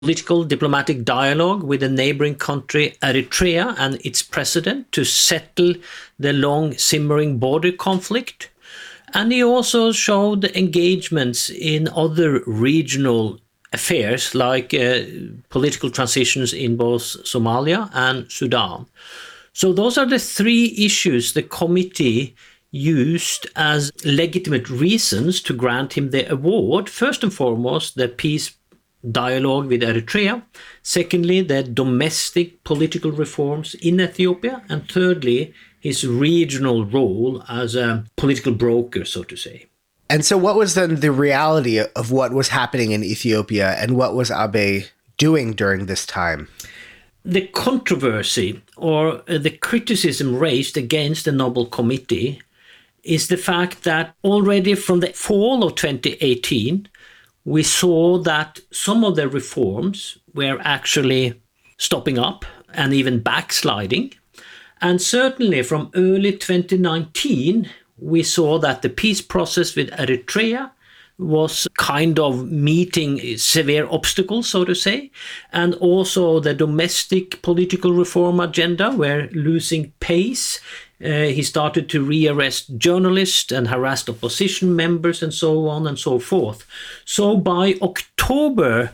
political diplomatic dialogue with the neighboring country Eritrea and its president to settle the long simmering border conflict. And he also showed engagements in other regional affairs like political transitions in both Somalia and Sudan. So those are the three issues the committee used as legitimate reasons to grant him the award. First and foremost, the peace dialogue with Eritrea. Secondly, the domestic political reforms in Ethiopia. And thirdly, his regional role as a political broker, so to say. And so what was then the reality of what was happening in Ethiopia, and what was Abiy doing during this time? The controversy or the criticism raised against the Nobel Committee is the fact that already from the fall of 2018, we saw that some of the reforms were actually stopping up and even backsliding. And certainly from early 2019, we saw that the peace process with Eritrea was kind of meeting severe obstacles, so to say, and also the domestic political reform agenda were losing pace. He started to rearrest journalists and harass opposition members and so on and so forth. So by October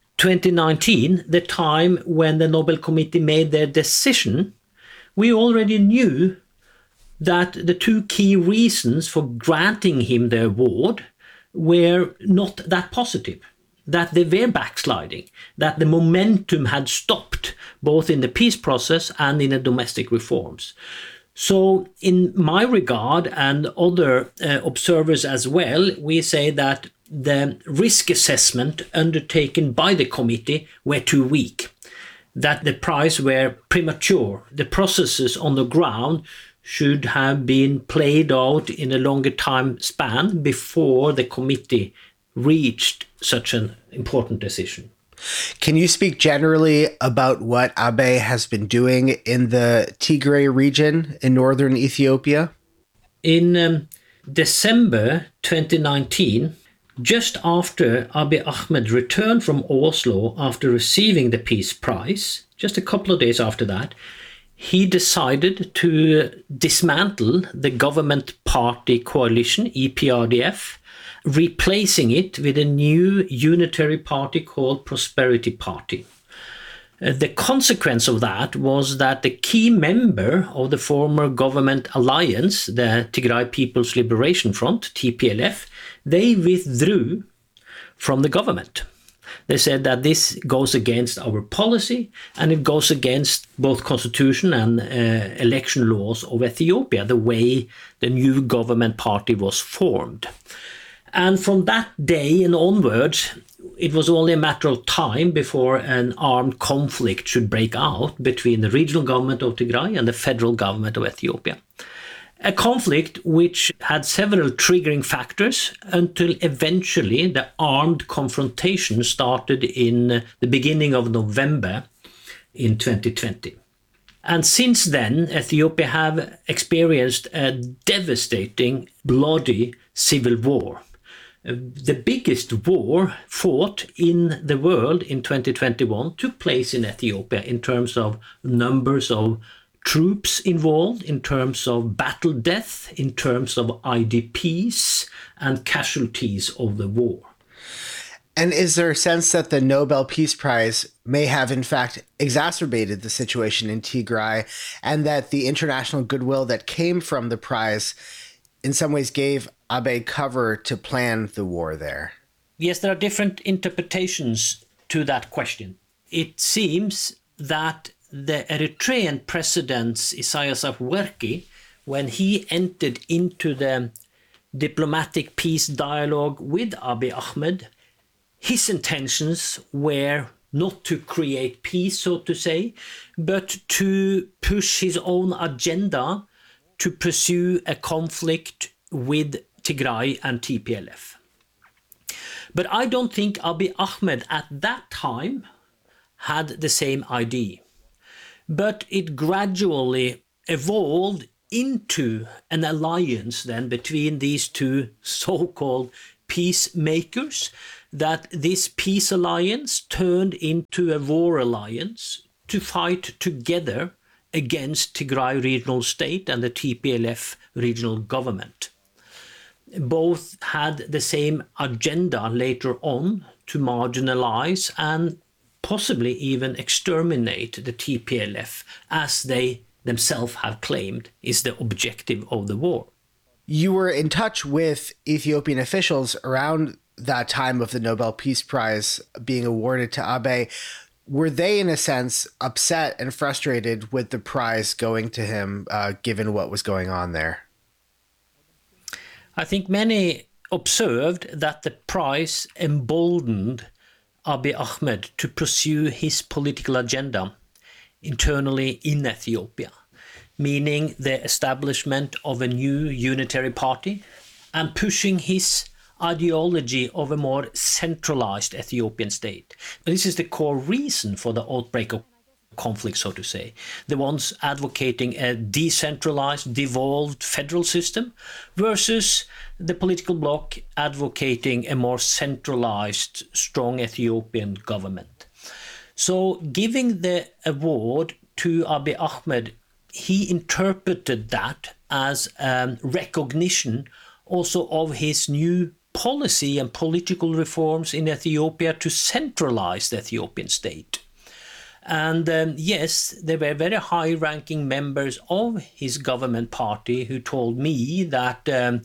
2019, the time when the Nobel Committee made their decision, we already knew that the two key reasons for granting him the award were not that positive, that they were backsliding, that the momentum had stopped both in the peace process and in the domestic reforms. So in my regard and other observers as well, we say that the risk assessment undertaken by the committee were too weak, that the prize were premature. The processes on the ground should have been played out in a longer time span before the committee reached such an important decision. Can you speak generally about what Abiy has been doing in the Tigray region in northern Ethiopia? In December 2019, just after Abiy Ahmed returned from Oslo after receiving the Peace Prize, just a couple of days after that, he decided to dismantle the government party coalition, EPRDF, replacing it with a new unitary party called Prosperity Party. The consequence of that was that the key member of the former government alliance, the Tigray People's Liberation Front, TPLF, they withdrew from the government. They said that this goes against our policy and it goes against both constitution and election laws of Ethiopia, the way the new government party was formed. And from that day and onwards, it was only a matter of time before an armed conflict should break out between the regional government of Tigray and the federal government of Ethiopia. A conflict which had several triggering factors until eventually the armed confrontation started in the beginning of November in 2020. And since then, Ethiopia have experienced a devastating, bloody civil war. The biggest war fought in the world in 2021 took place in Ethiopia in terms of numbers of troops involved, in terms of battle death, in terms of IDPs and casualties of the war. And is there a sense that the Nobel Peace Prize may have in fact exacerbated the situation in Tigray, and that the international goodwill that came from the prize in some ways gave Abiy cover to plan the war there? Yes, there are different interpretations to that question. It seems that the Eritrean president Isaias Afwerki, when he entered into the diplomatic peace dialogue with Abiy Ahmed, his intentions were not to create peace, so to say, but to push his own agenda to pursue a conflict with Tigray and TPLF. But I don't think Abiy Ahmed at that time had the same idea. But it gradually evolved into an alliance then between these two so-called peacemakers. that this peace alliance turned into a war alliance to fight together against Tigray regional state and the TPLF regional government. Both had the same agenda later on to marginalize and possibly even exterminate the TPLF, as they themselves have claimed is the objective of the war. You were in touch with Ethiopian officials around that time of the Nobel Peace Prize being awarded to Abe. Were they, in a sense, upset and frustrated with the prize going to him, given what was going on there? I think many observed that the prize emboldened Abiy Ahmed to pursue his political agenda internally in Ethiopia, meaning the establishment of a new unitary party and pushing his ideology of a more centralized Ethiopian state. This is the core reason for the outbreak of conflict, so to say. The ones advocating a decentralized, devolved federal system versus the political bloc advocating a more centralized, strong Ethiopian government. So giving the award to Abiy Ahmed, he interpreted that as recognition also of his new policy and political reforms in Ethiopia to centralize the Ethiopian state. And yes, there were very high-ranking members of his government party who told me that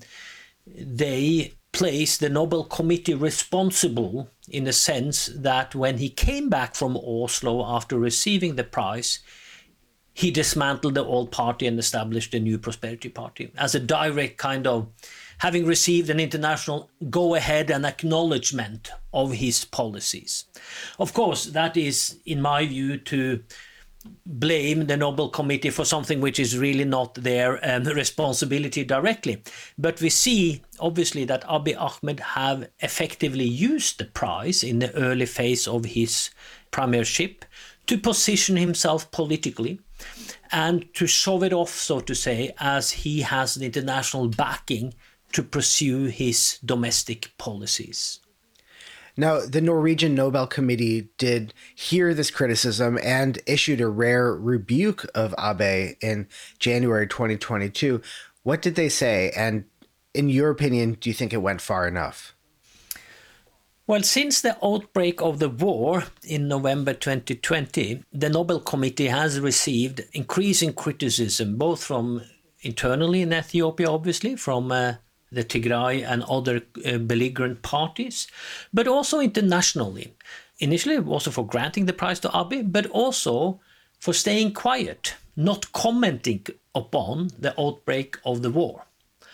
they placed the Nobel Committee responsible in the sense that when he came back from Oslo after receiving the prize, he dismantled the old party and established a new Prosperity Party as a direct kind of having received an international go-ahead and acknowledgement of his policies. Of course, that is, in my view, to blame the Nobel Committee for something which is really not their responsibility directly. But we see, obviously, that Abiy Ahmed have effectively used the prize in the early phase of his premiership to position himself politically and to show it off, so to say, as he has the international backing to pursue his domestic policies. Now, the Norwegian Nobel Committee did hear this criticism and issued a rare rebuke of Abe in January 2022. What did they say? And in your opinion, do you think it went far enough? Well, since the outbreak of the war in November 2020, the Nobel Committee has received increasing criticism, both from internally in Ethiopia, obviously, from the Tigray and other belligerent parties, but also internationally. Initially, also for granting the prize to Abiy, but also for staying quiet, not commenting upon the outbreak of the war.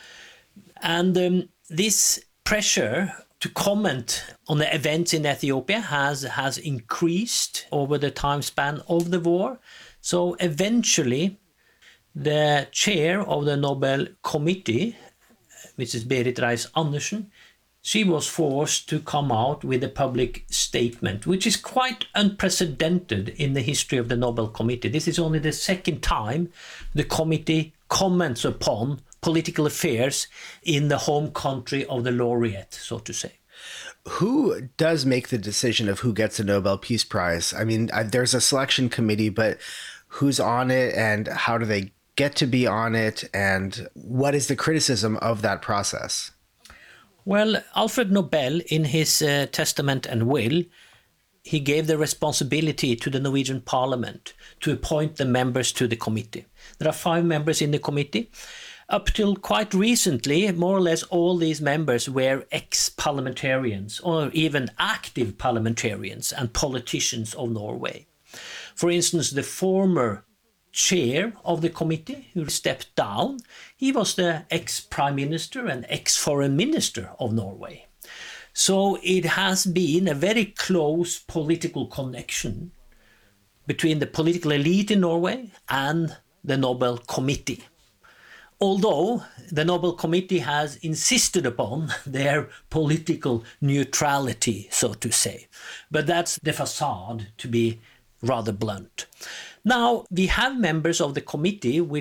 And this pressure to comment on the events in Ethiopia has increased over the time span of the war. So eventually, the chair of the Nobel Committee, Mrs. Berit Reiss-Andersen, she was forced to come out with a public statement, which is quite unprecedented in the history of the Nobel Committee. This is only the second time the committee comments upon political affairs in the home country of the laureate, so to say. Who does make the decision of who gets a Nobel Peace Prize? I mean, there's a selection committee, but who's on it and how do they get to be on it, and what is the criticism of that process? Well, Alfred Nobel, in his testament and will, he gave the responsibility to the Norwegian Parliament to appoint the members to the committee. There are 5 members in the committee. Up till quite recently, more or less all these members were ex-parliamentarians or even active parliamentarians and politicians of Norway. For instance, the former chair of the committee who stepped down, he was the ex-prime minister and ex-foreign minister of Norway. So it has been a very close political connection between the political elite in Norway and the Nobel Committee. Although the Nobel Committee has insisted upon their political neutrality, so to say. But that's the facade, to be rather blunt. Now, we have members of the committee which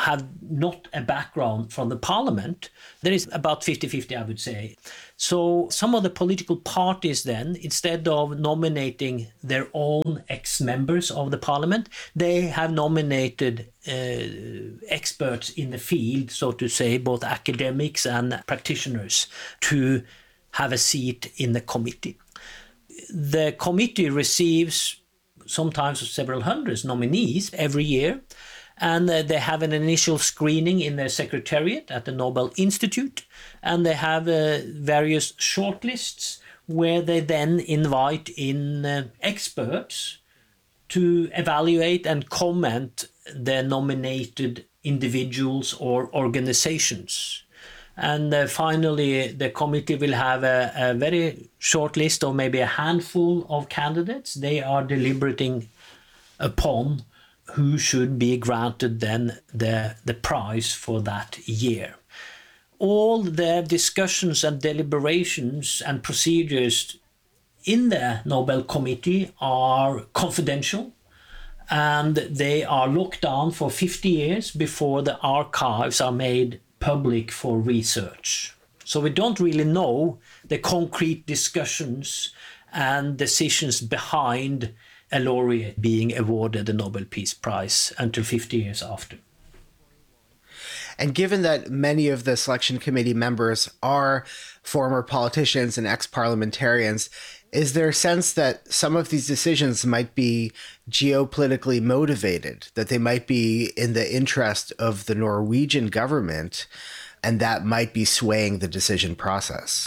have not a background from the parliament. There is about 50-50, I would say. So some of the political parties then, instead of nominating their own ex-members of the parliament, they have nominated experts in the field, so to say, both academics and practitioners, to have a seat in the committee. The committee receives sometimes several hundreds nominees every year, and they have an initial screening in their secretariat at the Nobel Institute, and they have various shortlists where they then invite in experts to evaluate and comment the nominated individuals or organizations. And finally, the committee will have a very short list of maybe a handful of candidates they are deliberating upon who should be granted then the prize for that year. All the discussions and deliberations and procedures in the Nobel Committee are confidential, and they are locked down for 50 years before the archives are made public for research. So we don't really know the concrete discussions and decisions behind a laureate being awarded the Nobel Peace Prize until 50 years after. And given that many of the selection committee members are former politicians and ex-parliamentarians, is there a sense that some of these decisions might be geopolitically motivated, that they might be in the interest of the Norwegian government, and that might be swaying the decision process?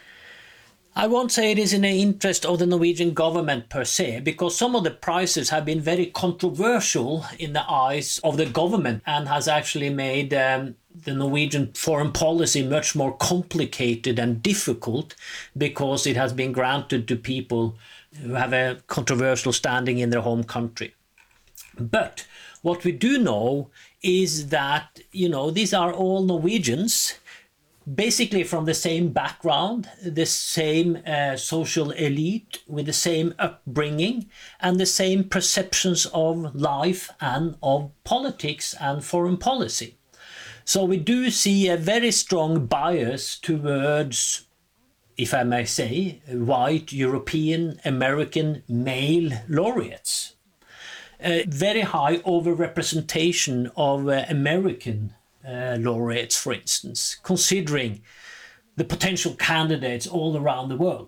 I won't say it is in the interest of the Norwegian government per se, because some of the prizes have been very controversial in the eyes of the government and has actually made the Norwegian foreign policy much more complicated and difficult, because it has been granted to people who have a controversial standing in their home country. But what we do know is that, these are all Norwegians, basically from the same background, the same social elite, with the same upbringing, and the same perceptions of life and of politics and foreign policy. So we do see a very strong bias towards, if I may say, white European American male laureates. A very high overrepresentation of American laureates, for instance, considering the potential candidates all around the world.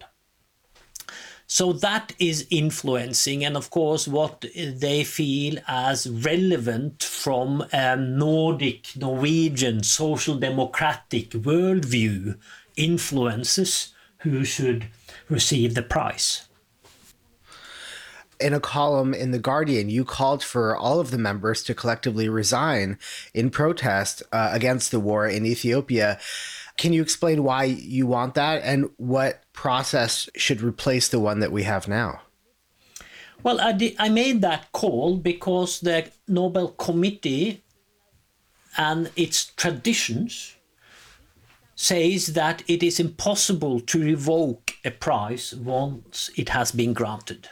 So that is influencing, and of course what they feel as relevant from a Nordic, Norwegian, social democratic worldview influences who should receive the prize. In a column in The Guardian, you called for all of the members to collectively resign in protest against the war in Ethiopia. Can you explain why you want that and what process should replace the one that we have now? Well, I made that call because the Nobel Committee and its traditions says that it is impossible to revoke a prize once it has been granted.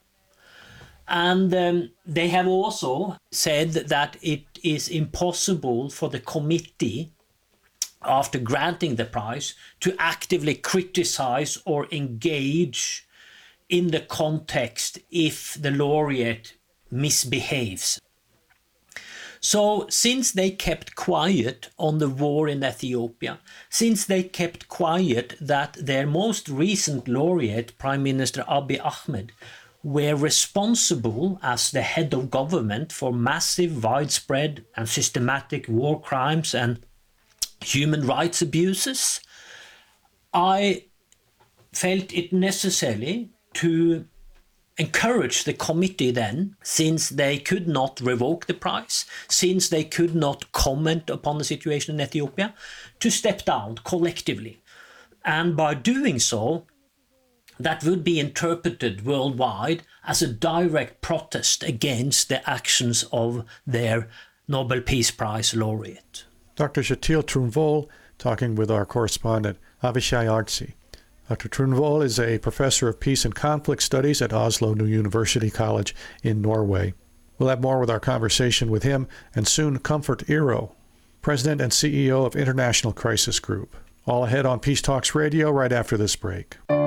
And they have also said that it is impossible for the committee, after granting the prize, to actively criticize or engage in the context if the laureate misbehaves. So since they kept quiet on the war in Ethiopia, since they kept quiet that their most recent laureate, Prime Minister Abiy Ahmed, were responsible as the head of government for massive, widespread and systematic war crimes and human rights abuses, I felt it necessary to encourage the committee then, since they could not revoke the prize, since they could not comment upon the situation in Ethiopia, to step down collectively. And by doing so, that would be interpreted worldwide as a direct protest against the actions of their Nobel Peace Prize laureate. Dr. Kjetil Tronvoll talking with our correspondent Avishai Artzi. Dr. Tronvoll is a professor of peace and conflict studies at Oslo New University College in Norway. We'll have more with our conversation with him and soon Comfort Eero, President and CEO of International Crisis Group. All ahead on Peace Talks Radio right after this break.